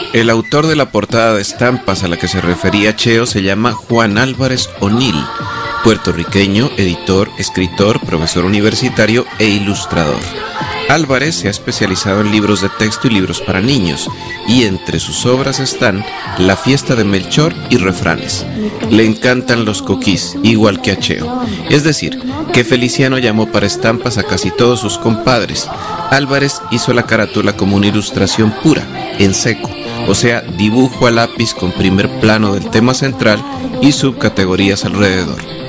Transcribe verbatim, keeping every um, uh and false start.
El autor de la portada de estampas a la que se refería Cheo se llama Juan Álvarez O'Neill, puertorriqueño, editor, escritor, profesor universitario e ilustrador. Álvarez se ha especializado en libros de texto y libros para niños, y entre sus obras están La fiesta de Melchor y Refranes. Le encantan los coquís, igual que a Cheo. Es decir, que Feliciano llamó para estampas a casi todos sus compadres. Álvarez hizo la carátula como una ilustración pura, en seco, o sea, dibujo a lápiz con primer plano del tema central y subcategorías alrededor.